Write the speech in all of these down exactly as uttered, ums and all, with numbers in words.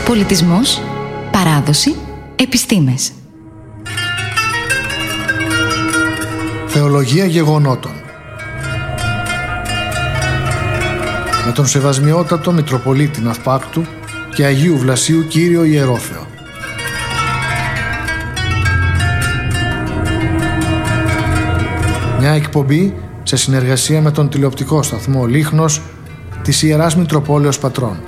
Πολιτισμός, παράδοση, επιστήμες. Θεολογία γεγονότων. Με τον Σεβασμιότατο Μητροπολίτη Ναυπάκτου και Αγίου Βλασίου Κύριο Ιερόθεο. Μια εκπομπή σε συνεργασία με τον τηλεοπτικό σταθμό Λίχνος της Ιεράς Μητροπόλεως Πατρών.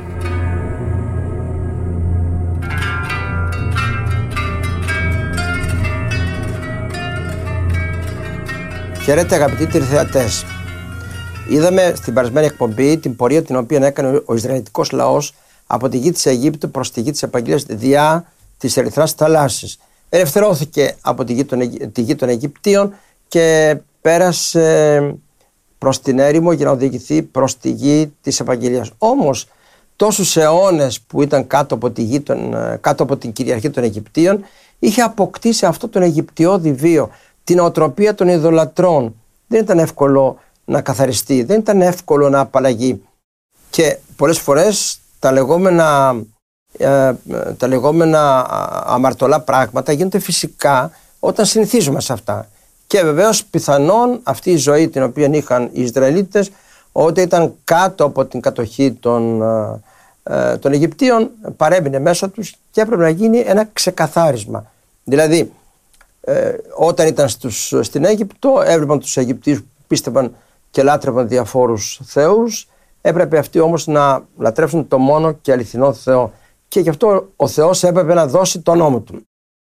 Χαίρετε αγαπητοί τηλεθεατές. Είδαμε στην περασμένη εκπομπή την πορεία την οποία έκανε ο Ισραηλιτικός λαός από τη γη της Αιγύπτου προς τη γη της Επαγγελίας διά της Ερυθράς θαλάσσης. Ελευθερώθηκε από τη γη των, τη γη των Αιγυπτίων και πέρασε προς την έρημο για να οδηγηθεί προς τη γη της Επαγγελίας. Όμως τόσους αιώνες που ήταν κάτω από, τη γη των, κάτω από την κυριαρχία των Αιγυπτίων, είχε αποκτήσει αυτό τον Αιγυπτιώδη βίο, την οτροπία των ειδωλατρών. Δεν ήταν εύκολο να καθαριστεί, δεν ήταν εύκολο να απαλλαγεί. Και πολλές φορές τα λεγόμενα, ε, τα λεγόμενα αμαρτωλά πράγματα γίνονται φυσικά όταν συνηθίζουμε σε αυτά. Και βεβαίως πιθανόν αυτή η ζωή την οποία είχαν οι Ισραηλίτες όταν ήταν κάτω από την κατοχή των, ε, των Αιγυπτίων παρέμεινε μέσα τους και έπρεπε να γίνει ένα ξεκαθάρισμα. Δηλαδή ε, όταν ήταν στους, στην Αίγυπτο έβλεπαν τους Αιγυπτίους που πίστευαν και λάτρευαν διαφόρους θεούς, έπρεπε αυτοί όμως να λατρεύσουν το μόνο και αληθινό Θεό και γι' αυτό ο Θεός έπρεπε να δώσει τον νόμο του.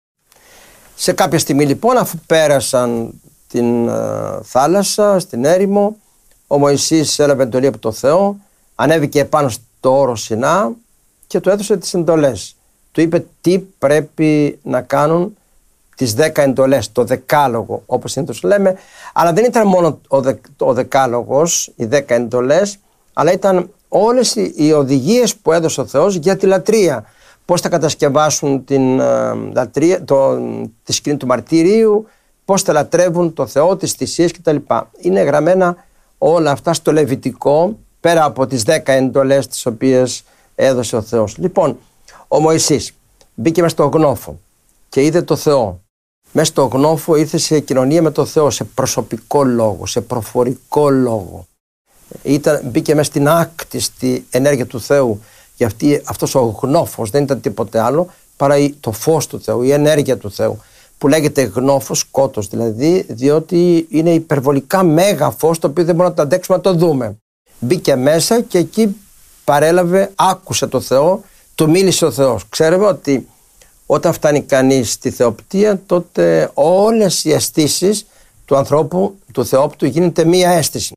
Σε κάποια στιγμή λοιπόν, αφού πέρασαν την uh, θάλασσα, στην έρημο, ο Μωυσής έλαβε εντολή από το Θεό, ανέβηκε επάνω στο όρο Σινά και του έδωσε τις εντολές. Του είπε τι πρέπει να κάνουν, τις δέκα εντολές, το δεκάλογο όπως συνήθως λέμε, αλλά δεν ήταν μόνο ο, δε, ο δεκάλογος, οι δέκα εντολές, αλλά ήταν όλες οι, οι οδηγίες που έδωσε ο Θεός για τη λατρεία. Πώς θα κατασκευάσουν την, uh, λατρεία, το, τη σκηνή του μαρτυρίου, πώς θα λατρεύουν το Θεό, τις θυσίες κτλ. Είναι γραμμένα όλα αυτά στο Λεβιτικό, πέρα από τις δέκα εντολές τις οποίες έδωσε ο Θεός. Λοιπόν, ο Μωυσής μπήκε μέσα στο γνώφο και είδε το Θεό. Μέσα στο γνώφο ήρθε σε κοινωνία με το Θεό, σε προσωπικό λόγο, σε προφορικό λόγο. Ήταν, μπήκε μέσα στην άκτιστη ενέργεια του Θεού. Γιατί αυτός ο γνώφος δεν ήταν τίποτε άλλο παρά το φως του Θεού, η ενέργεια του Θεού, που λέγεται γνώφος, σκότος δηλαδή, διότι είναι υπερβολικά μέγα φως το οποίο δεν μπορούμε να το αντέξουμε να το δούμε. Μπήκε μέσα και εκεί παρέλαβε, άκουσε το Θεό, του μίλησε ο Θεός. Ξέρουμε ότι όταν φτάνει κανείς στη θεοπτία, τότε όλες οι αισθήσεις του ανθρώπου, του θεόπτου, γίνεται μία αίσθηση.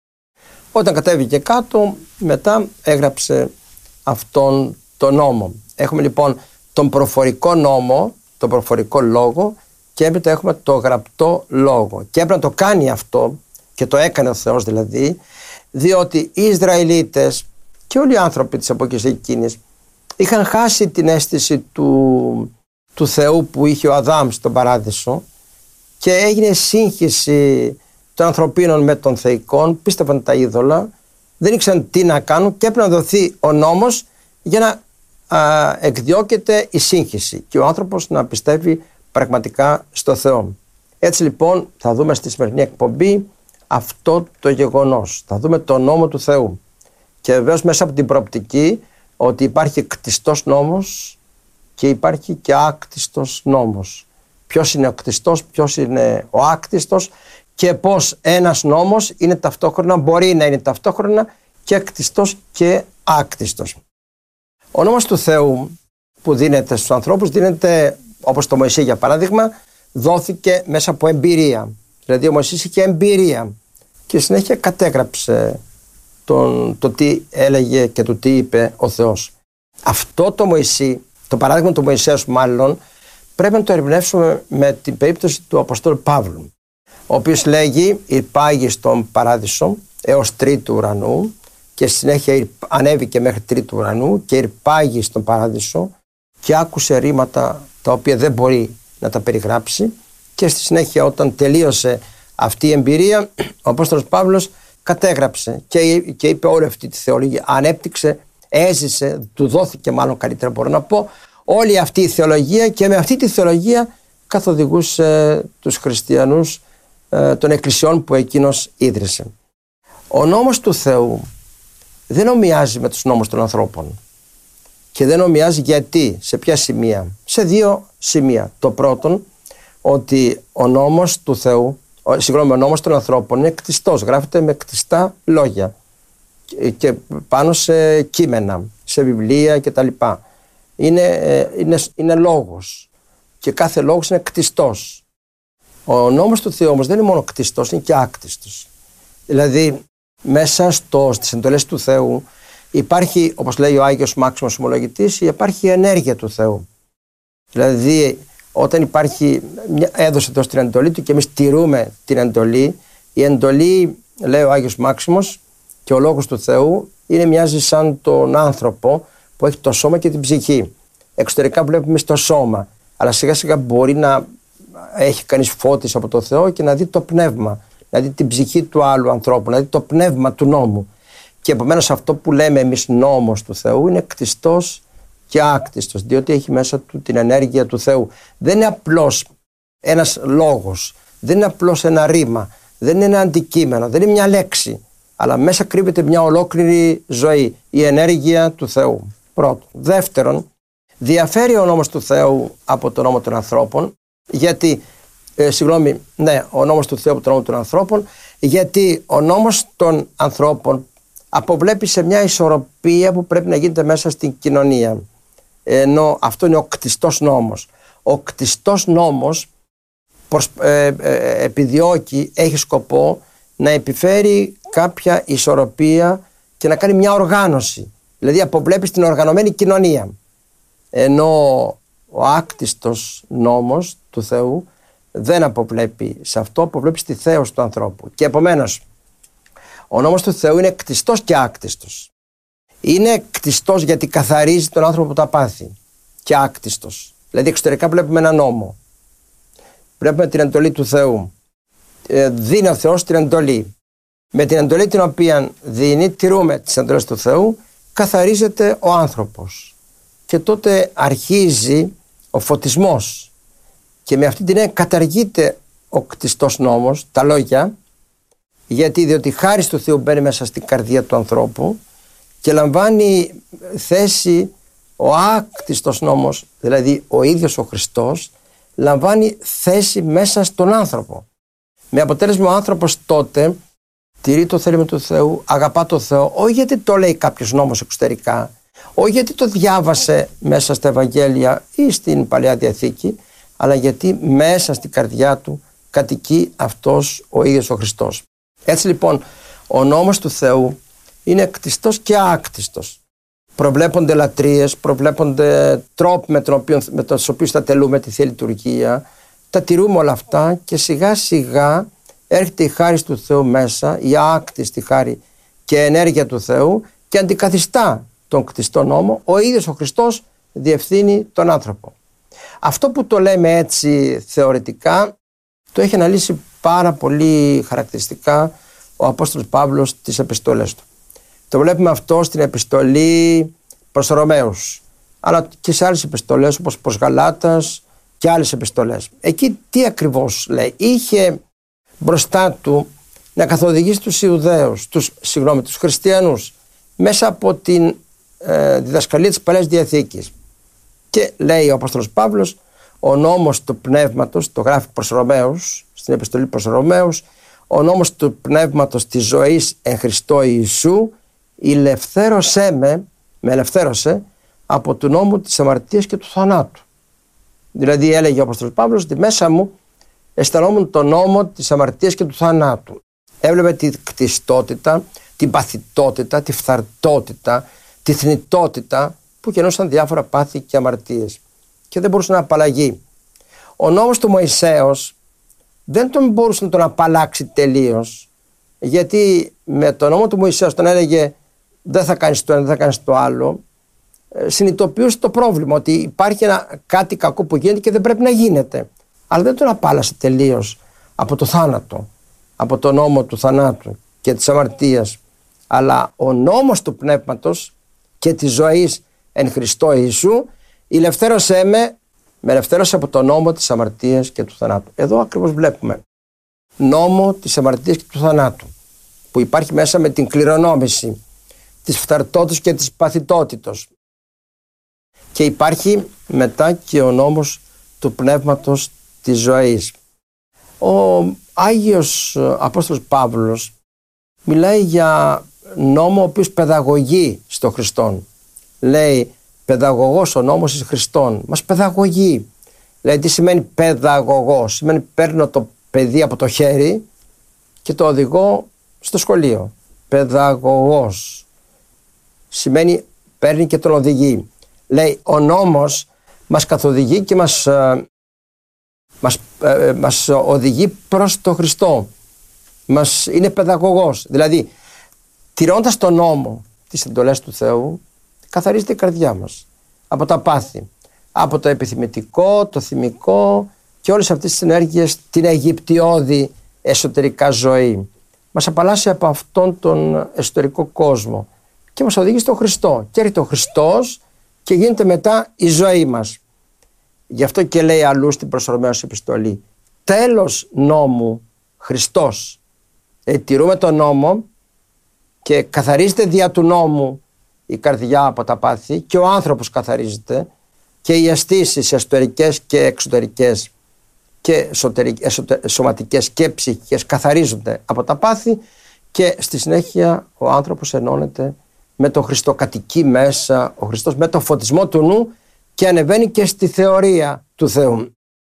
Όταν κατέβηκε κάτω, μετά έγραψε αυτόν τον νόμο. Έχουμε λοιπόν τον προφορικό νόμο, τον προφορικό λόγο και έπειτα έχουμε το γραπτό λόγο. Και έπρεπε να το κάνει αυτό και το έκανε ο Θεός δηλαδή, διότι οι Ισραηλίτες και όλοι οι άνθρωποι της εποχής εκείνης είχαν χάσει την αίσθηση του, του Θεού που είχε ο Αδάμ στον παράδεισο και έγινε σύγχυση των ανθρωπίνων με των θεϊκών, πίστευαν τα είδωλα, δεν ήξεραν τι να κάνουν και έπρεπε να δοθεί ο νόμος για να α, εκδιώκεται η σύγχυση και ο άνθρωπος να πιστεύει πραγματικά στο Θεό. Έτσι λοιπόν θα δούμε στη σημερινή εκπομπή αυτό το γεγονός. Θα δούμε το νόμο του Θεού και βεβαίως μέσα από την προοπτική ότι υπάρχει κτιστός νόμος και υπάρχει και άκτιστος νόμος. Ποιος είναι ο κτιστός, ποιος είναι ο άκτιστος και πως ένας νόμος είναι ταυτόχρονα, μπορεί να είναι ταυτόχρονα και κτιστός και άκτιστος. Ο νόμος του Θεού που δίνεται στους ανθρώπους δίνεται, όπως το Μωυσή για παράδειγμα, δόθηκε μέσα από εμπειρία. Δηλαδή ο Μωυσής είχε εμπειρία και συνέχεια κατέγραψε τον, το τι έλεγε και το τι είπε ο Θεός. Αυτό το Μωυσή, το παράδειγμα του Μωυσέως μάλλον, πρέπει να το ερμηνεύσουμε με την περίπτωση του Αποστόλου Παύλου, ο οποίος λέγει «Ηρπάγει στον παράδεισο έως τρίτου ουρανού» και συνέχεια ανέβηκε μέχρι τρίτου ουρανού και ηρπάγει στον παράδεισο και άκουσε ρήματα τα οποία δεν μπορεί να τα περιγράψει και στη συνέχεια όταν τελείωσε αυτή η εμπειρία ο Απόστολος Παύλος κατέγραψε και, και είπε όλη αυτή τη θεολογία, ανέπτυξε έζησε, του δόθηκε μάλλον καλύτερα μπορώ να πω, όλη αυτή η θεολογία, και με αυτή τη θεολογία καθοδηγούσε τους χριστιανούς ε, των εκκλησιών που εκείνος ίδρυσε. Ο νόμος του Θεού δεν ομοιάζει με τους νόμους των ανθρώπων. Και δεν ομοιάζει γιατί, σε ποια σημεία? Σε δύο σημεία. Το πρώτον, ότι ο νόμος του Θεού, ο, συγγνώμη, ο νόμος των ανθρώπων είναι κτιστός, γράφεται με κτιστά λόγια και, και πάνω σε κείμενα, σε βιβλία κτλ. Είναι, είναι, είναι λόγος και κάθε λόγος είναι κτιστός. Ο νόμος του Θεού όμως δεν είναι μόνο κτιστός, είναι και άκτιστος. Δηλαδή μέσα στο, στις εντολές του Θεού υπάρχει, όπως λέει ο Άγιος Μάξιμος Ομολογητής, υπάρχει η ενέργεια του Θεού. Δηλαδή όταν υπάρχει, έδωσε εδώ την εντολή του και εμείς τηρούμε την εντολή, η εντολή, λέει ο Άγιος Μάξιμος, και ο λόγος του Θεού είναι, μοιάζει σαν τον άνθρωπο που έχει το σώμα και την ψυχή. Εξωτερικά βλέπουμε στο σώμα, αλλά σιγά σιγά μπορεί να έχει κανείς φώτιση από το Θεό και να δει το πνεύμα, να δει την ψυχή του άλλου ανθρώπου, να δει το πνεύμα του νόμου. Και επομένως αυτό που λέμε εμείς νόμος του Θεού είναι κτιστός και άκτιστος, διότι έχει μέσα του την ενέργεια του Θεού. Δεν είναι απλώς ένας λόγος, δεν είναι απλώς ένα ρήμα, δεν είναι ένα αντικείμενο, δεν είναι μια λέξη, αλλά μέσα κρύβεται μια ολόκληρη ζωή, η ενέργεια του Θεού. Πρώτον. Δεύτερον, διαφέρει ο νόμος του Θεού από τον νόμο των ανθρώπων, γιατί, ε, συγγνώμη, ναι, ο νόμος του Θεού από τον νόμο των ανθρώπων, γιατί ο νόμος των ανθρώπων αποβλέπει σε μια ισορροπία που πρέπει να γίνεται μέσα στην κοινωνία. Ενώ αυτό είναι ο κτιστός νόμος. Ο κτιστός νόμος προσ, ε, ε, επιδιώκει, έχει σκοπό να επιφέρει κάποια ισορροπία και να κάνει μια οργάνωση. Δηλαδή αποβλέπει στην οργανωμένη κοινωνία. Ενώ ο άκτιστος νόμος του Θεού δεν αποβλέπει σε αυτό, αποβλέπει στη θέωση του ανθρώπου. Και επομένως ο νόμος του Θεού είναι κτιστός και άκτιστος. Είναι κτιστός γιατί καθαρίζει τον άνθρωπο που τα πάθει, και άκτιστος. Δηλαδή εξωτερικά βλέπουμε ένα νόμο. Βλέπουμε την εντολή του Θεού. Ε, δίνει ο Θεός την εντολή. Με την εντολή την οποία δίνει, τηρούμε τις εντολές του Θεού, καθαρίζεται ο άνθρωπος. Και τότε αρχίζει ο φωτισμός. Και με αυτή την έννοια καταργείται ο κτιστός νόμος, τα λόγια, γιατί διότι χάρη του Θεού μπαίνει μέσα στην καρδία του ανθρώπου και λαμβάνει θέση ο άκτιστος νόμος, δηλαδή ο ίδιος ο Χριστός, λαμβάνει θέση μέσα στον άνθρωπο. Με αποτέλεσμα ο άνθρωπος τότε τηρεί το θέλημα του Θεού, αγαπά το Θεό, όχι γιατί το λέει κάποιος νόμος εξωτερικά, όχι γιατί το διάβασε μέσα στα Ευαγγέλια ή στην Παλαιά Διαθήκη, αλλά γιατί μέσα στην καρδιά του κατοικεί αυτός ο ίδιος ο Χριστός. Έτσι λοιπόν ο νόμος του Θεού είναι κτιστός και άκτιστος. Προβλέπονται λατρείες, προβλέπονται τρόποι με, τον οποίο, με τους οποίους θα τελούμε τη Θεία Λειτουργία, τα τηρούμε όλα αυτά και σιγά σιγά έρχεται η χάρις του Θεού μέσα, η άκτιστη χάρη και ενέργεια του Θεού και αντικαθιστά τον κτιστό νόμο, ο ίδιος ο Χριστός διευθύνει τον άνθρωπο. Αυτό που το λέμε έτσι θεωρητικά το έχει αναλύσει πάρα πολύ χαρακτηριστικά ο Απόστολος Παύλος στις επιστολές του. Το βλέπουμε αυτό στην επιστολή προς Ρωμαίους, αλλά και σε άλλες επιστολές όπως προς Γαλάτας και άλλες επιστολές. Εκεί τι ακριβώς λέει? Είχε μπροστά του να καθοδηγήσει τους Ιουδαίους, τους, συγγνώμη, τους χριστιανούς μέσα από την ε, διδασκαλία της Παλαιάς Διαθήκης. Και λέει ο Απόστολος Παύλος, ο νόμος του πνεύματος, το γράφει προς Ρωμαίους, στην επιστολή προς Ρωμαίους, ο νόμος του πνεύματος της ζωής εν Χριστώ Ιησού ηλευθέρωσέ με, με ελευθέρωσε από του νόμου της αμαρτίας και του θανάτου. Δηλαδή έλεγε ο Απόστολος Παύλος ότι μέσα μου αισθανόμουν τον νόμο της αμαρτίας και του θανάτου. Έβλεπε τη κτιστότητα, την παθητότητα, τη φθαρτότητα, τη θνητότητα που γεννούσαν διάφορα πάθη και αμαρτίες και δεν μπορούσε να απαλλαγεί. Ο νόμος του Μωυσέως δεν τον μπορούσε να τον απαλλάξει τελείως, γιατί με τον νόμο του Μωυσέως τον έλεγε δεν θα κάνεις το ένα, δεν θα κάνεις το άλλο, συνειδητοποιούσε το πρόβλημα ότι υπάρχει ένα, κάτι κακό που γίνεται και δεν πρέπει να γίνεται, αλλά δεν τον απάλλασε τελείως από το θάνατο, από τον νόμο του θανάτου και της αμαρτίας. Αλλά ο νόμος του πνεύματος και της ζωής εν Χριστώ Ιησού, ηλευθέρωσέ με, με ελευθέρωσε από τον νόμο της αμαρτίας και του θανάτου. Εδώ ακριβώς βλέπουμε νόμο της αμαρτίας και του θανάτου, που υπάρχει μέσα με την κληρονόμηση της φθαρτότητας και της παθητότητος. Και υπάρχει μετά και ο νόμος του πνεύματος της ζωής. Ο Άγιος Απόστολος Παύλος μιλάει για νόμο ο οποίος παιδαγωγεί στο Χριστόν. Λέει παιδαγωγός ο νόμος εις Χριστόν. Μας παιδαγωγεί. Λέει τι σημαίνει παιδαγωγός. Σημαίνει παίρνω το παιδί από το χέρι και το οδηγώ στο σχολείο. Παιδαγωγός. Σημαίνει παίρνει και τον οδηγεί. Λέει ο νόμος μας καθοδηγεί και μας, μας, ε, μας οδηγεί προς τον Χριστό. Μας είναι παιδαγωγός. Δηλαδή τηρώντας τον νόμο, τις εντολές του Θεού, καθαρίζεται η καρδιά μας από τα πάθη, από το επιθυμητικό, το θυμικό και όλες αυτές τις ενέργειες, την αιγυπτιώδη εσωτερικά ζωή. Μας απαλλάσσει από αυτόν τον εσωτερικό κόσμο και μας οδηγεί στον Χριστό. Και έρχεται ο Χριστός και γίνεται μετά η ζωή μας. Γι' αυτό και λέει αλλού στην προς Ρωμαίους επιστολή, τέλος νόμου Χριστός. Ε, τηρούμε τον νόμο και καθαρίζεται δια του νόμου η καρδιά από τα πάθη και ο άνθρωπος καθαρίζεται και οι αισθήσεις εσωτερικές και εξωτερικές και σωματικές και ψυχικές καθαρίζονται από τα πάθη και στη συνέχεια ο άνθρωπος ενώνεται με τον Χριστό, κατοικεί μέσα ο Χριστός με το φωτισμό του νου και ανεβαίνει και στη θεωρία του Θεού.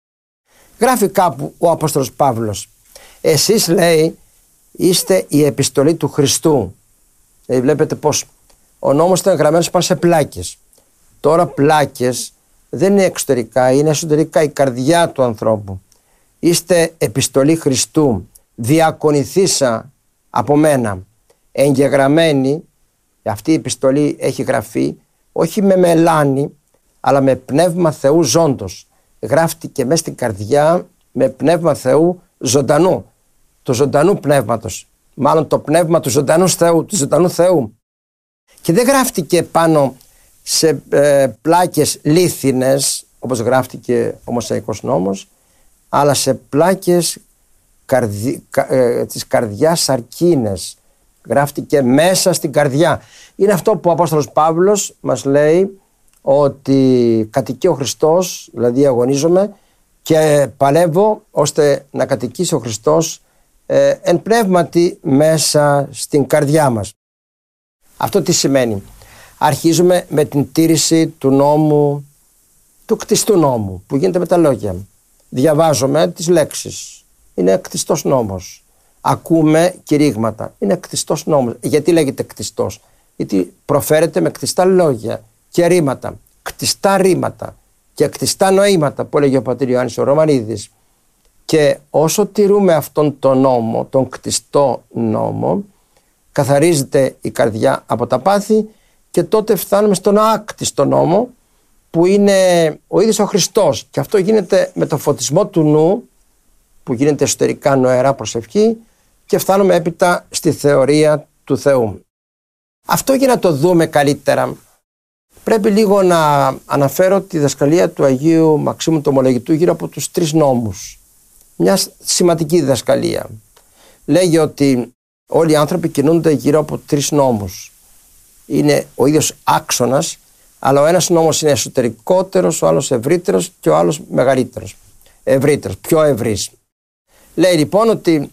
Γράφει κάπου ο Απόστολος Παύλος, εσείς λέει είστε η επιστολή του Χριστού. Ε, βλέπετε πως ο νόμος ήταν γραμμένος πάνω σε πλάκες. Τώρα πλάκες δεν είναι εξωτερικά, είναι εσωτερικά η καρδιά του ανθρώπου. Είστε επιστολή Χριστού, διακονηθήσα από μένα, εγγεγραμμένη. Αυτή η επιστολή έχει γραφεί όχι με μελάνι αλλά με πνεύμα Θεού ζώντος. Γράφτηκε μέσα στην καρδιά με πνεύμα Θεού ζωντανού, του ζωντανού πνεύματος, μάλλον το πνεύμα του ζωντανού Θεού, του ζωντανού Θεού. Και δεν γράφτηκε πάνω σε ε, πλάκες λίθινες όπως γράφτηκε ο Μωσαϊκός νόμος, αλλά σε πλάκες καρδι, κα, ε, της καρδιάς αρκίνες. Γράφτηκε μέσα στην καρδιά. Είναι αυτό που ο Απόστολος Παύλος μας λέει, ότι κατοικεί ο Χριστός, δηλαδή αγωνίζομαι και παλεύω ώστε να κατοικήσει ο Χριστός ε, εν πνεύματι μέσα στην καρδιά μας. Αυτό τι σημαίνει? Αρχίζουμε με την τήρηση του νόμου, του κτιστού νόμου που γίνεται με τα λόγια. Διαβάζουμε τις λέξεις, είναι κτιστός νόμος. Ακούμε κηρύγματα, είναι κτιστός νόμος. Γιατί λέγεται κτιστός? Γιατί προφέρεται με κτιστά λόγια και ρήματα, κτιστά ρήματα και κτιστά νοήματα που έλεγε ο πατήρ Ιωάννης ο Ρωμανίδης. Και όσο τηρούμε αυτόν τον νόμο, τον κτιστό νόμο, καθαρίζεται η καρδιά από τα πάθη και τότε φτάνουμε στον άκτιστο νόμο που είναι ο ίδιος ο Χριστός. Και αυτό γίνεται με το φωτισμό του νου που γίνεται εσωτερικά νοερά προσευχή και φτάνουμε έπειτα στη θεωρία του Θεού. Αυτό για να το δούμε καλύτερα πρέπει λίγο να αναφέρω τη διδασκαλία του Αγίου Μαξίμου του Ομολογητού γύρω από τους τρεις νόμους. Μια σημαντική διδασκαλία. Λέγει ότι όλοι οι άνθρωποι κινούνται γύρω από τρεις νόμους. Είναι ο ίδιος άξονας, αλλά ο ένας νόμος είναι εσωτερικότερος, ο άλλος ευρύτερος και ο άλλος μεγαλύτερος. Ευρύτερος, πιο ευρύς. Λέει λοιπόν ότι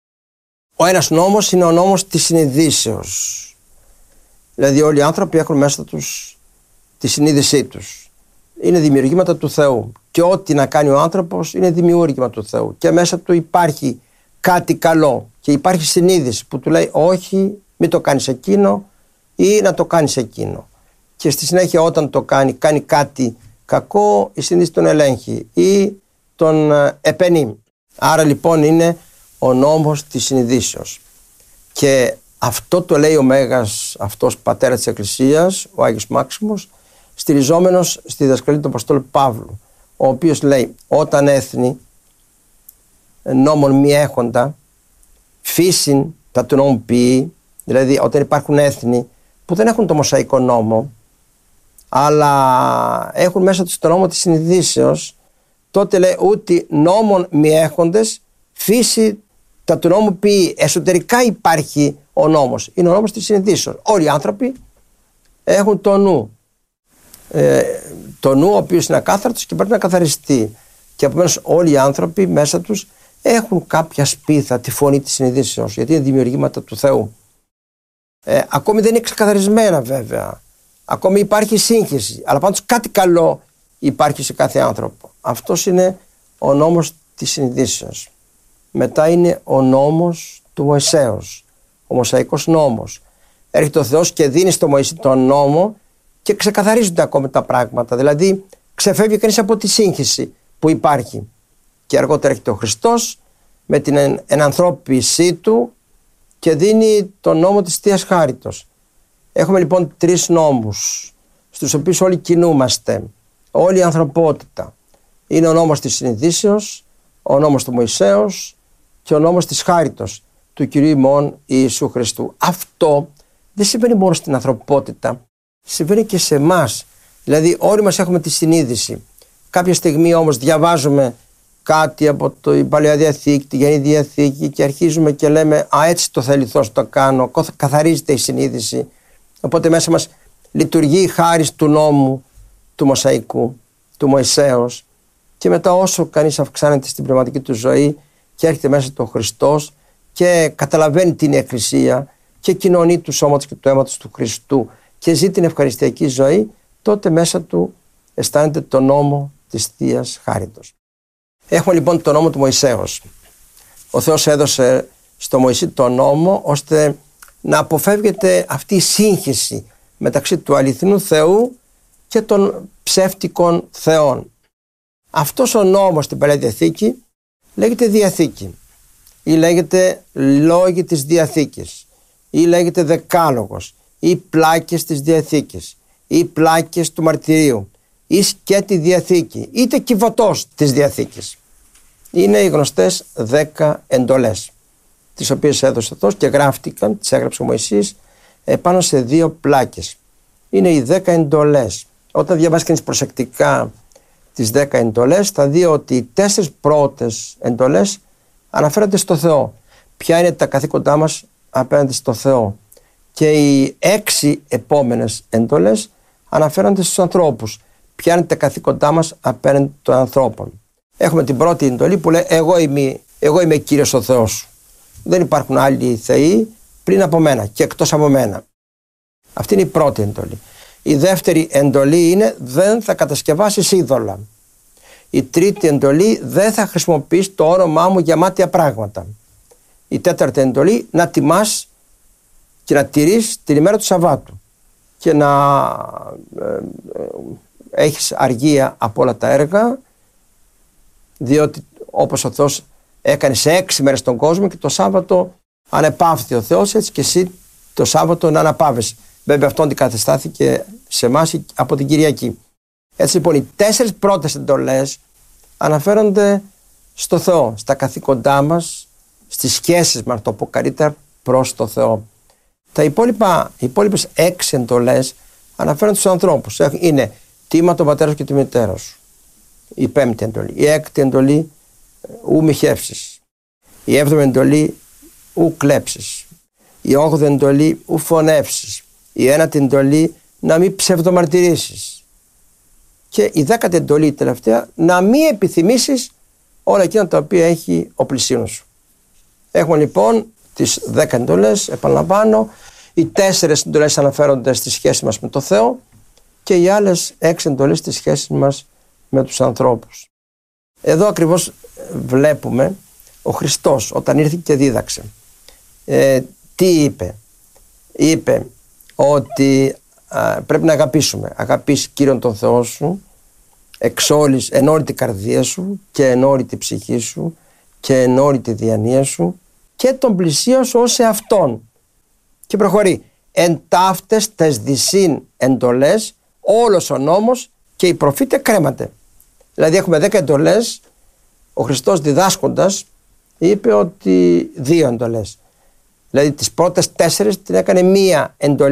ο ένας νόμος είναι ο νόμος της συνειδήσεως. Δηλαδή όλοι οι άνθρωποι έχουν μέσα τους τη συνείδησή τους. Είναι δημιουργήματα του Θεού. Και ό,τι να κάνει ο άνθρωπος είναι δημιούργημα του Θεού. Και μέσα του υπάρχει κάτι καλό. Και υπάρχει συνείδηση που του λέει όχι, μην το κάνεις εκείνο ή να το κάνεις εκείνο. Και στη συνέχεια όταν το κάνει, κάνει κάτι κακό, η συνείδηση τον ελέγχει ή τον επενεί. Άρα λοιπόν είναι ο νόμος της συνειδήσεως. Και αυτό το λέει ο Μέγας αυτός πατέρας της Εκκλησίας, ο Άγιος Μάξιμος, στηριζόμενος στη διδασκαλία του Αποστόλου Παύλου, ο οποίος λέει όταν έθνη νόμων μη έχοντα φύσιν τα του νόμου ποιεί, δηλαδή όταν υπάρχουν έθνη που δεν έχουν το Μωσαϊκό νόμο, αλλά έχουν μέσα τους το νόμο της συνειδήσεως, τότε λέει ότι νόμων μη έχοντες φύση τα του νόμου ποιοι. Εσωτερικά υπάρχει ο νόμος, είναι ο νόμος της συνειδήσεως. Όλοι οι άνθρωποι έχουν το νου, ε, το νου ο οποίος είναι ακάθαρτος και πρέπει να καθαριστεί, και επομένως όλοι οι άνθρωποι μέσα τους έχουν κάποια σπίθα, τη φωνή της συνειδήσεως, γιατί είναι δημιουργήματα του Θεού. Ε, ακόμη δεν είναι ξεκαθαρισμένα βέβαια, ακόμη υπάρχει σύγχυση, αλλά πάντως κάτι καλό υπάρχει σε κάθε άνθρωπο. Αυτός είναι ο νόμος της συνειδήσεως. Μετά είναι ο νόμος του Μωυσέως, ο Μωσαϊκός νόμος. Έρχεται ο Θεός και δίνει στο Μωυσή τον νόμο και ξεκαθαρίζονται ακόμη τα πράγματα, δηλαδή ξεφεύγει κανείς από τη σύγχυση που υπάρχει. Και αργότερα έρχεται ο Χριστός με την ενανθρώπισή του και δίνει τον νόμο της Θείας Χάριτος. Έχουμε λοιπόν τρεις νόμους στους οποίους όλοι κινούμαστε, όλη η ανθρωπότητα. Είναι ο νόμος της συνειδήσεως, ο νόμος του Μωυσέως και ο νόμος της Χάριτος του Κυρίου ημών Ιησού Χριστού. Αυτό δεν συμβαίνει μόνο στην ανθρωπότητα, συμβαίνει και σε εμάς. Δηλαδή όλοι μας έχουμε τη συνείδηση. Κάποια στιγμή όμως διαβάζουμε κάτι από την Παλαιά Διαθήκη, τη Καινή Διαθήκη, και αρχίζουμε και λέμε «Α, έτσι το θέλει Θεός το κάνω», καθαρίζεται η συνείδηση. Οπότε μέσα μας λειτουργεί η χάρις του νόμου του Μωσαϊκού, του Μωυσέως, και μετά όσο κανείς αυξάνεται στην πνευματική του ζωή και έρχεται μέσα του Χριστός και καταλαβαίνει την Εκκλησία και κοινωνεί του σώματος και του αίματος του Χριστού και ζει την ευχαριστιακή ζωή, τότε μέσα του αισθάνεται τον νόμο της Θείας Χάριτος. Έχουμε λοιπόν τον νόμο του Μωυσέως. Ο Θεός έδωσε στο Μωυσή τον νόμο ώστε να αποφεύγεται αυτή η σύγχυση μεταξύ του αληθινού Θεού και των ψεύτικων θεών. Αυτός ο νόμος στην Παλαιά Διαθήκη λέγεται Διαθήκη, ή λέγεται Λόγοι της Διαθήκης, ή λέγεται Δεκάλογος, ή πλάκες της Διαθήκης, ή πλάκες του Μαρτυρίου, ή σκέτη Διαθήκη, είτε κυβωτός της Διαθήκης. Είναι οι γνωστές δέκα εντολές, τις οποίες έδωσε ο Θεός και γράφτηκαν, τις έγραψε ο Μωυσής επάνω σε δύο πλάκες. Είναι οι δέκα εντολές. Όταν διαβάσει κανείς προσεκτικά τις δέκα εντολές, θα δει ότι οι τέσσερις πρώτες εντολές αναφέρονται στο Θεό. Ποια είναι τα καθήκοντά μας απέναντι στο Θεό. Και οι έξι επόμενες εντολές αναφέρονται στους ανθρώπους. Ποια είναι τα καθήκοντά μας απέναντι των ανθρώπων. Έχουμε την πρώτη εντολή που λέει εγώ είμαι, εγώ είμαι Κύριος ο Θεός σου. Δεν υπάρχουν άλλοι θεοί πριν από μένα και εκτός από μένα. Αυτή είναι η πρώτη εντολή. Η δεύτερη εντολή είναι δεν θα κατασκευάσεις είδωλα. Η τρίτη εντολή δεν θα χρησιμοποιείς το όνομά μου για μάτια πράγματα. Η τέταρτη εντολή να τιμάς και να τηρείς την ημέρα του Σαββάτου και να ε, ε, έχεις αργία από όλα τα έργα, διότι όπως ο Θεός έκανε σε έξι μέρες τον κόσμο και το Σάββατο ανεπαύθη ο Θεός, έτσι και εσύ το Σάββατο να αναπαύεσαι. Βέβαια αυτό αντικαταστάθηκε σε εμάς από την Κυριακή. Έτσι λοιπόν οι τέσσερις πρώτες εντολές αναφέρονται στο Θεό, στα καθήκοντά μας, στις σχέσεις μας, το πω καλύτερα, προς το Θεό. Τα υπόλοιπα, οι υπόλοιπες έξι εντολές αναφέρονται στους ανθρώπους. Είναι τίμα τον πατέρα σου και τη μητέρα σου. Η πέμπτη εντολή. Η έκτη εντολή, ου μη χεύσεις. Η έβδομη εντολή, ου κλέψεις. Η όγδοη εντολή, ου φωνεύσεις. Η ένατη εντολή, να μην ψευδομαρτυρήσεις. Και η δέκατη εντολή, η τελευταία, να μην επιθυμήσεις όλα εκείνα τα οποία έχει ο πλησίον σου. Έχουμε λοιπόν τις δέκα εντολές, επαναλαμβάνω. Οι τέσσερις εντολές αναφέρονται στη σχέση μας με το Θεό και οι άλλες έξι εντολές στη σχέση μας με τους ανθρώπους. Εδώ ακριβώς βλέπουμε ο Χριστός όταν ήρθε και δίδαξε. Ε, τι είπε? Είπε ότι α, πρέπει να αγαπήσουμε. Αγαπήσεις Κύριον τον Θεό σου εξ όλης, εν όλη την καρδία σου και εν όλη την ψυχή σου και εν όλη τη διανία σου και τον πλησίον σου ως εαυτόν. Και προχωρεί. Εν ταύτες τες δυσίν εντολές όλος ο νόμος και οι προφήτε κρέματε. Δηλαδή έχουμε δέκα εντολές. Ο Χριστός διδάσκοντας είπε ότι δύο εντολές. Δηλαδή τις πρώτες τέσσερις την έκανε μία εντολή.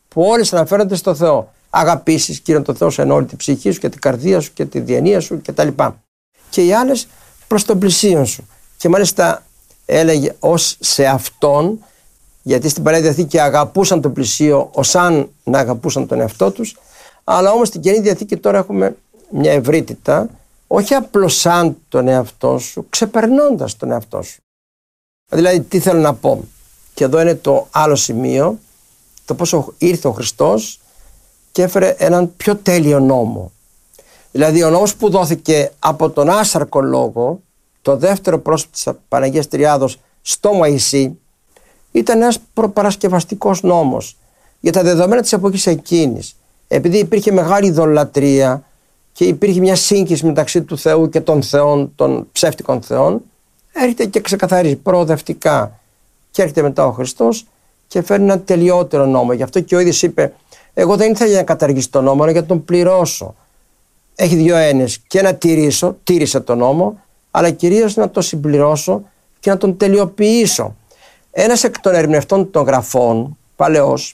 που όλες αναφέρονται στο Θεό. Αγαπήσεις Κύριον τον Θεό σου εν όλη την ψυχή σου και την καρδία σου και τη διανοία σου κτλ. Και οι άλλες προς τον πλησίον σου. Και μάλιστα έλεγε ως σε αυτόν, γιατί στην Παλαιά Διαθήκη αγαπούσαν τον πλησίο ως αν να αγαπούσαν τον εαυτό τους, αλλά όμως στην Καινή Διαθήκη τώρα έχουμε μια ευρύτητα, όχι απλώς σαν τον εαυτό σου, ξεπερνώντας τον εαυτό σου. Δηλαδή τι θέλω να πω, και εδώ είναι το άλλο σημείο, το πόσο ήρθε ο Χριστός και έφερε έναν πιο τέλειο νόμο. Δηλαδή ο νόμος που δόθηκε από τον άσαρκο λόγο, το δεύτερο πρόσωπο της Παναγίας Τριάδος στο Μωυσή, ήταν ένας προπαρασκευαστικός νόμος για τα δεδομένα της εποχής εκείνης. Επειδή υπήρχε μεγάλη ειδωλατρία και υπήρχε μια σύγχυση μεταξύ του Θεού και των θεών, των ψεύτικων θεών, έρχεται και ξεκαθαρίζει προοδευτικά. Και έρχεται μετά ο Χριστός και φέρνει ένα τελειότερο νόμο. Γι' αυτό και ο ίδιος είπε: εγώ δεν ήθελα να καταργήσω τον νόμο, αλλά για να τον πληρώσω. Έχει δύο έννοιες. Και να τηρήσω, τήρησα τον νόμο, αλλά κυρίως να τον συμπληρώσω και να τον τελειοποιήσω. Ένας εκ των ερμηνευτών των γραφών, παλαιός,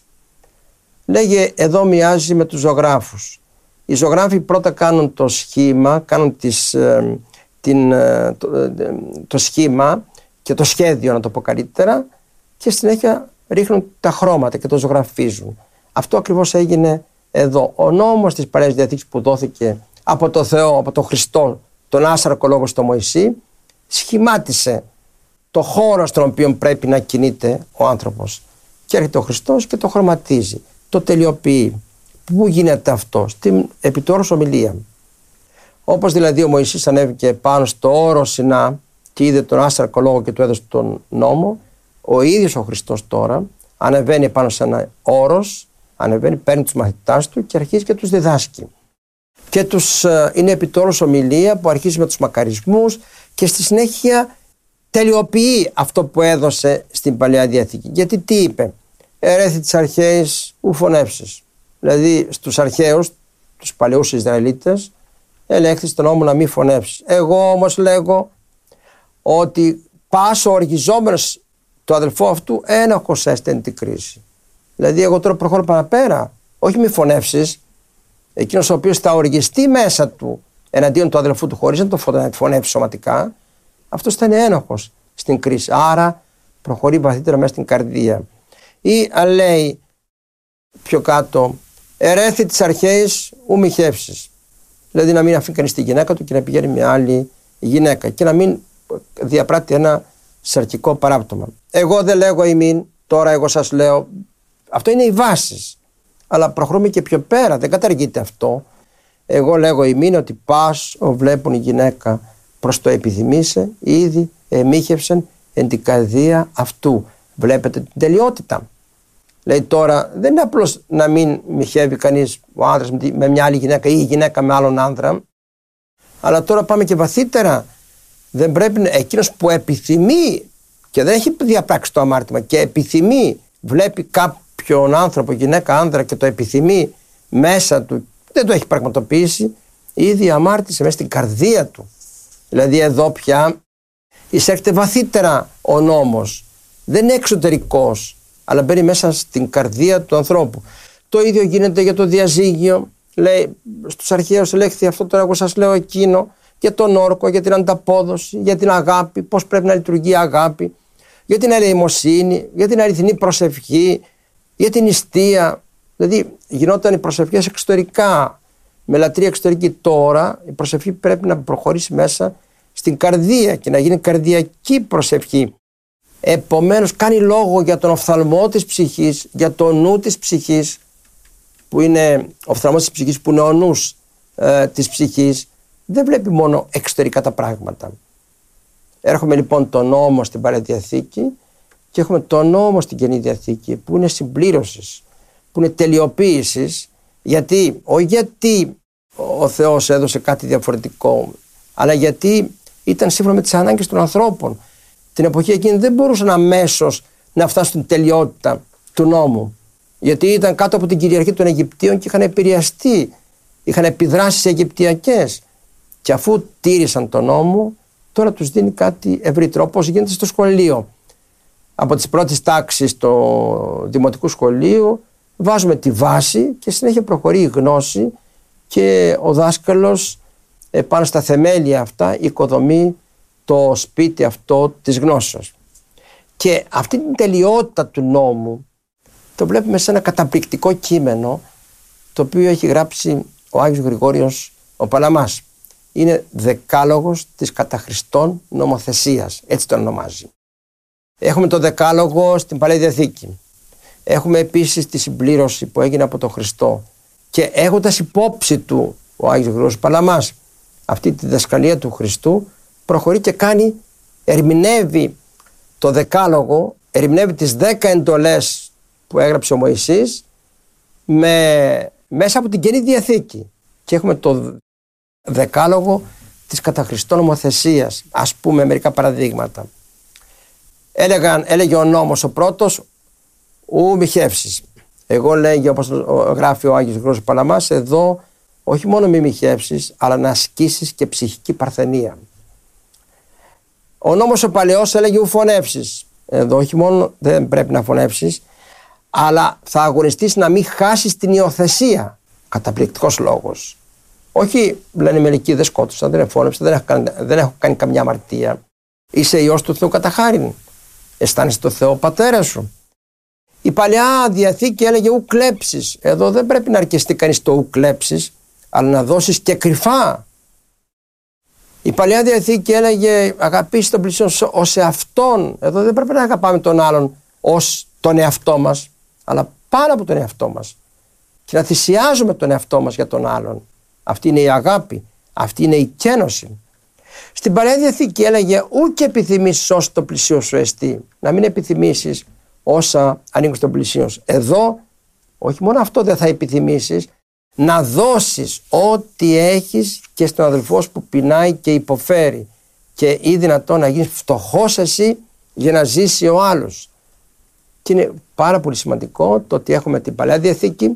λέγε εδώ μοιάζει με τους ζωγράφους. Οι ζωγράφοι πρώτα κάνουν το σχήμα, κάνουν τις, ε, την, ε, το, ε, το σχήμα και το σχέδιο, να το πω καλύτερα, και συνέχεια ρίχνουν τα χρώματα και το ζωγραφίζουν. Αυτό ακριβώς έγινε εδώ. Ο νόμος της Παλαιάς Διαθήκης που δόθηκε από το Θεό, από τον Χριστό, τον άσαρκο λόγο στο Μωυσή, σχημάτισε το χώρο στον οποίο πρέπει να κινείται ο άνθρωπος. Και έρχεται ο Χριστός και το χρωματίζει, το τελειοποιεί. Πού γίνεται αυτό? Στην επί του όρους ομιλία. Όπως δηλαδή ο Μωυσής ανέβηκε πάνω στο όρο Σινά και είδε τον άσαρκο λόγο και του έδωσε τον νόμο, ο ίδιος ο Χριστός τώρα ανεβαίνει πάνω σε ένα όρος, ανεβαίνει, παίρνει τους μαθητάς του και αρχίζει και τους διδάσκει. Και τους, είναι επί του όρους ομιλία που αρχίζει με τους μακαρισμούς και στη συνέχεια τελειοποιεί αυτό που έδωσε στην Παλαιά Διαθήκη. Γιατί τι είπε? Ερέθη της αρχαίης ου φωνεύσεις. Δηλαδή στους αρχαίους, τους παλαιούς Ισραηλίτες, ελέγχθη στον νόμο να μην φωνεύσεις. Εγώ όμως λέγω ότι πάσο οργιζόμενος το αδελφό αυτού ένοχος έστεν την κρίση. Δηλαδή εγώ τώρα προχωρώ παραπέρα, όχι μη φωνεύσεις. Εκείνος ο οποίος θα οργιστεί μέσα του εναντίον του αδελφού του χωρίς να το φωνεύσει σωματικά, αυτός θα είναι ένοχος στην κρίση. Άρα προχωρεί βαθύτερα μέσα στην καρδία. Ή αν λέει πιο κάτω, ερέθη της αρχαίης ου μοιχεύσεις. Δηλαδή να μην αφήνει κανείς τη γυναίκα του και να πηγαίνει με άλλη γυναίκα και να μην διαπράττει ένα σαρκικό παράπτωμα. Εγώ δεν λέγω ημίν, τώρα εγώ σας λέω. Αυτό είναι οι βάσεις. Αλλά προχωρούμε και πιο πέρα, δεν καταργείται αυτό. Εγώ λέγω ημίν ότι πας ο βλέπουν η γυναίκα προς το επιθυμήσε, ήδη εμίχευσεν εν την καρδία αυτού. Βλέπετε την τελειότητα. Λέει τώρα δεν είναι απλώς να μην μοιχεύει κανείς ο άνδρας με μια άλλη γυναίκα ή η γυναίκα με άλλον άνδρα, αλλά τώρα πάμε και βαθύτερα. Δεν πρέπει εκείνος που επιθυμεί και δεν έχει διαπράξει το αμάρτημα και επιθυμεί, βλέπει κάποιον άνθρωπο, γυναίκα, άνδρα και το επιθυμεί μέσα του, δεν το έχει πραγματοποιήσει, ήδη αμάρτησε μέσα στην καρδία του. Δηλαδή εδώ πια εισέρχεται βαθύτερα ο νόμος. Δεν είναι εξωτερικός, αλλά μπαίνει μέσα στην καρδία του ανθρώπου. Το ίδιο γίνεται για το διαζύγιο. Λέει, στους αρχαίους ελέγχθη αυτό, τώρα εγώ σας λέω εκείνο, για τον όρκο, για την ανταπόδοση, για την αγάπη, πώς πρέπει να λειτουργεί η αγάπη, για την ελεημοσύνη, για την αληθινή προσευχή, για την νηστεία. Δηλαδή γινόταν οι προσευχές εξωτερικά, με λατρεία εξωτερική. Τώρα η προσευχή πρέπει να προχωρήσει μέσα στην καρδία και να γίνει καρδιακή προσευχή. Επομένως κάνει λόγο για τον οφθαλμό της ψυχής, για το νου της ψυχής, που είναι ο οφθαλμός της ψυχής, που είναι ο νους ε, της ψυχής. Δεν βλέπει μόνο εξωτερικά τα πράγματα. Έρχομαι λοιπόν τον νόμο στην Παλαιά Διαθήκη και έχουμε τον νόμο στην Καινή Διαθήκη, που είναι συμπλήρωσης, που είναι τελειοποίησης. Γιατί, όχι γιατί ο Θεός έδωσε κάτι διαφορετικό, αλλά γιατί ήταν σύμφωνα με τις ανάγκες των ανθρώπων. Την εποχή εκείνη δεν μπορούσαν αμέσως να φτάσουν στην τελειότητα του νόμου, γιατί ήταν κάτω από την κυριαρχία των Αιγυπτίων και είχαν επηρεαστεί, είχαν επιδράσεις αιγυπτιακές. Και αφού τήρησαν τον νόμο, τώρα τους δίνει κάτι ευρύτερο, όπως γίνεται στο σχολείο. Από τις πρώτες τάξεις του δημοτικού σχολείου βάζουμε τη βάση και συνέχεια προχωρεί η γνώση και ο δάσκαλος πάνω στα θεμέλια αυτά οικοδομεί το σπίτι αυτό της γνώσεως. Και αυτή την τελειότητα του νόμου το βλέπουμε σε ένα καταπληκτικό κείμενο το οποίο έχει γράψει ο Άγιος Γρηγόριος ο Παλαμάς. Είναι δεκάλογος της κατά Χριστόν νομοθεσίας, έτσι το ονομάζει. Έχουμε το δεκάλογο στην Παλαιά Διαθήκη. Έχουμε επίσης τη συμπλήρωση που έγινε από τον Χριστό. Και έχοντας υπόψη του ο Άγιος Γρηγόριος Παλαμάς αυτή τη διδασκαλία του Χριστού, προχωρεί και κάνει, ερμηνεύει το δεκάλογο, ερμηνεύει τις δέκα εντολές που έγραψε ο Μωυσής με, μέσα από την Καινή Διαθήκη. Και έχουμε το δεκάλογο της κατά Χριστόν νομοθεσίας. Ας πούμε μερικά παραδείγματα. Έλεγαν, έλεγε ο νόμος ο πρώτος, ου μη χεύσεις. Εγώ λέγει, όπως γράφει ο Άγιος Γρηγόριος Παλαμάς, εδώ όχι μόνο μη μη χεύσεις, αλλά να ασκήσεις και ψυχική παρθενία. Ο νόμος ο παλαιός έλεγε ου φωνεύσεις. Εδώ όχι μόνο δεν πρέπει να φωνεύσεις, αλλά θα αγωνιστείς να μην χάσεις την υιοθεσία. Καταπληκτικός λόγος. Όχι, λένε μερικοί, δεν σκότωσα, δεν εφώνεψα, δεν έχω κάνει, δεν έχω κάνει καμιά αμαρτία. Είσαι Υιός του Θεού κατά χάριν. Αισθάνεσαι το Θεό πατέρα σου. Η Παλαιά Διαθήκη έλεγε ου κλέψεις. Εδώ δεν πρέπει να αρκεστεί κανείς το ου κλέψεις, αλλά να δώσεις και κρυφά. Η Παλαιά Διαθήκη έλεγε αγαπήσεις τον πλησίον ως εαυτόν. Εδώ δεν πρέπει να αγαπάμε τον άλλον ως τον εαυτό μας, αλλά πάνω από τον εαυτό μας. Και να θυσιάζουμε τον εαυτό μας για τον άλλον. Αυτή είναι η αγάπη, αυτή είναι η κένωση. Στην Παλαιά Διαθήκη έλεγε ου και επιθυμήσεις όσο το πλησίον σου εστί. Να μην επιθυμήσεις όσα ανήκουν στον πλησίον σου. Εδώ όχι μόνο αυτό δεν θα επιθυμήσεις, να δώσεις ό,τι έχεις και στον αδελφό σου που πεινάει και υποφέρει, και ή δυνατόν να γίνεις φτωχός εσύ για να ζήσει ο άλλος. Και είναι πάρα πολύ σημαντικό το ότι έχουμε την Παλαιά Διαθήκη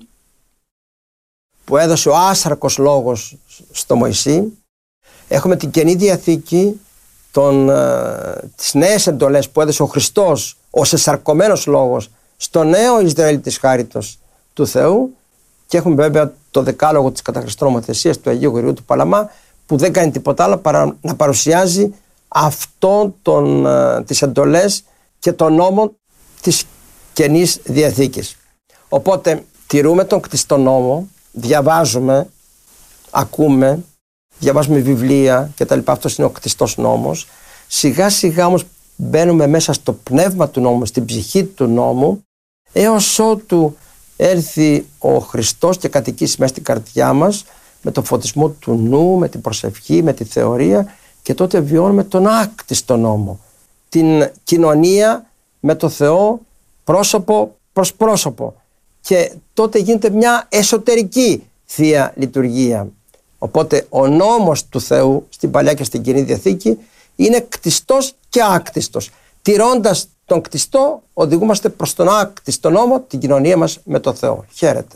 που έδωσε ο άσαρκος λόγος στο Μωυσή. Έχουμε την Καινή Διαθήκη, τον, ε, τις νέες εντολές που έδωσε ο Χριστός ως εσαρκωμένος λόγος στο νέο Ισραήλ της χάριτος του Θεού. Και έχουμε βέβαια το δεκάλογο της κατά Χριστόν νομοθεσίας του Αγίου Γρηγορίου του Παλαμά, που δεν κάνει τίποτα άλλο παρά να παρουσιάζει αυτόν τον, ε, τις εντολές και τον νόμο της Καινής Διαθήκης. Οπότε τηρούμε τον κτιστό νόμο, διαβάζουμε, ακούμε, διαβάζουμε βιβλία κτλ. Αυτός είναι ο κτιστός νόμος. Σιγά σιγά όμως μπαίνουμε μέσα στο πνεύμα του νόμου, στην ψυχή του νόμου, έως ότου έρθει ο Χριστός και κατοικήσει μέσα στην καρδιά μας με το φωτισμό του νου, με την προσευχή, με τη θεωρία, και τότε βιώνουμε τον άκτιστο νόμο, την κοινωνία με το Θεό πρόσωπο προς πρόσωπο, και τότε γίνεται μια εσωτερική Θεία Λειτουργία. Οπότε ο νόμος του Θεού στην Παλιά και στην Καινή Διαθήκη είναι κτιστός και άκτιστος. Τηρώντας τον κτιστό, οδηγούμαστε προς τον άκτιστο νόμο, την κοινωνία μας με το Θεό. Χαίρετε.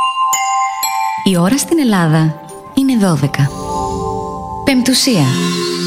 Η ώρα στην Ελλάδα είναι δώδεκα. Πεμπτουσία.